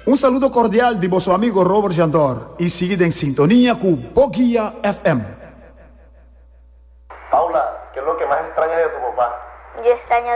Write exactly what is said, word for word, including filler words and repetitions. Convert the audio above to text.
Un saludo cordial de vuestro amigo Robert Jandor y seguid en sintonía con Boguía F M. Paula, ¿qué es lo que más extrañas de tu papá? Yo extraño